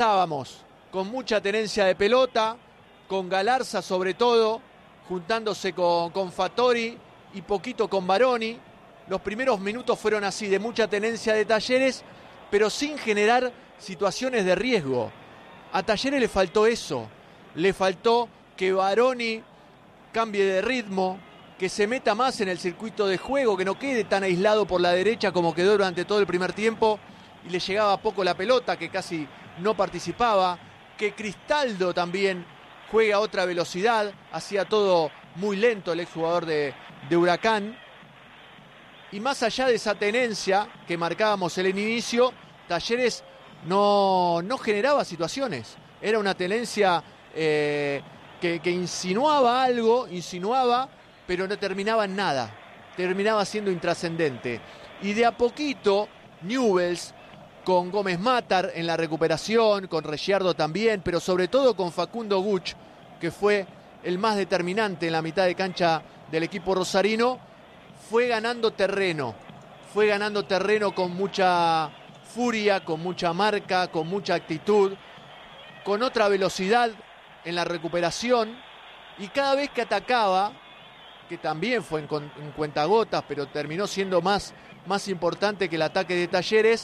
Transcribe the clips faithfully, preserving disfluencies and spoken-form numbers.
Estábamos con mucha tenencia de pelota, con Galarza sobre todo, juntándose con, con Fattori y poquito con Baroni. Los primeros minutos fueron así, de mucha tenencia de Talleres, pero sin generar situaciones de riesgo. A Talleres le faltó eso, le faltó que Baroni cambie de ritmo, que se meta más en el circuito de juego, que no quede tan aislado por la derecha como quedó durante todo el primer tiempo y le llegaba poco la pelota, que casi no participaba, que Cristaldo también juega a otra velocidad, hacía todo muy lento el exjugador de, de Huracán. Y más allá de esa tenencia que marcábamos en el inicio, Talleres no, no generaba situaciones. Era una tenencia eh, que, que insinuaba algo, insinuaba, pero no terminaba en nada. Terminaba siendo intrascendente. Y de a poquito, Newell's, con Gómez Matar en la recuperación, con Reggiardo también, pero sobre todo con Facundo Guch, que fue el más determinante en la mitad de cancha del equipo rosarino, fue ganando terreno, fue ganando terreno con mucha furia, con mucha marca, con mucha actitud, con otra velocidad en la recuperación, y cada vez que atacaba, que también fue en, en cuentagotas, pero terminó siendo más, más importante que el ataque de Talleres,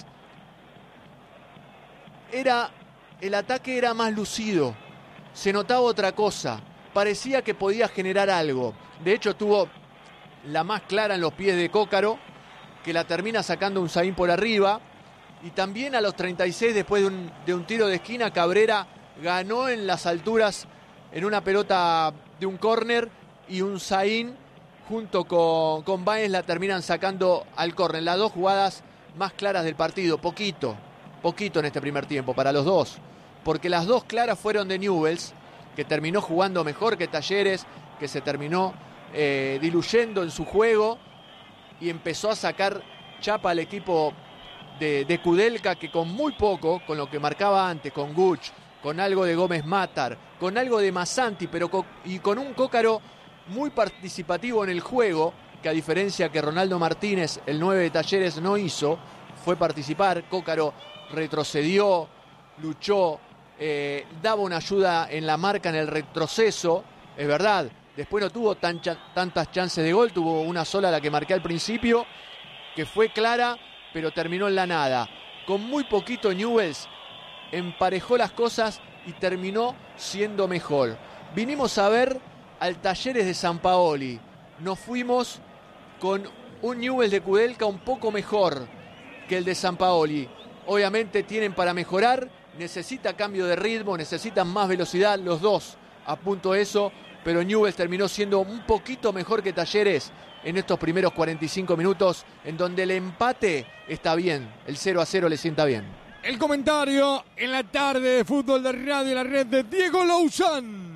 era, el ataque era más lucido, se notaba otra cosa, parecía que podía generar algo. De hecho tuvo la más clara en los pies de Cócaro, que la termina sacando un Zain por arriba, y también a los treinta y seis, después de un, de un tiro de esquina, Cabrera ganó en las alturas en una pelota de un córner, y un Zain junto con, con Báez la terminan sacando al córner. Las dos jugadas más claras del partido, poquito, poquito en este primer tiempo para los dos, porque las dos claras fueron de Newell's, que terminó jugando mejor que Talleres, que se terminó eh, diluyendo en su juego y empezó a sacar chapa al equipo de, de Kudelka, que con muy poco, con lo que marcaba antes, con Guch, con algo de Gómez Matar, con algo de Massanti, pero con, y con un Cócaro muy participativo en el juego, que a diferencia que Ronaldo Martínez, el nueve de Talleres, no hizo, fue participar. Cócaro retrocedió, luchó, eh, daba una ayuda en la marca en el retroceso, es verdad. Después no tuvo tan, tantas chances de gol, tuvo una sola, la que marqué al principio, que fue clara, pero terminó en la nada. Con muy poquito Newell's emparejó las cosas y terminó siendo mejor. Vinimos a ver al Talleres de Sampaoli. Nos fuimos con un Newell's de Kudelka un poco mejor que el de Sampaoli. Obviamente tienen para mejorar, necesita cambio de ritmo, necesitan más velocidad, los dos apunto a eso, pero Newell's terminó siendo un poquito mejor que Talleres en estos primeros cuarenta y cinco minutos, en donde el empate está bien, el cero a cero le sienta bien. El comentario en la tarde de Fútbol de Radio, la red de Diego Louzán.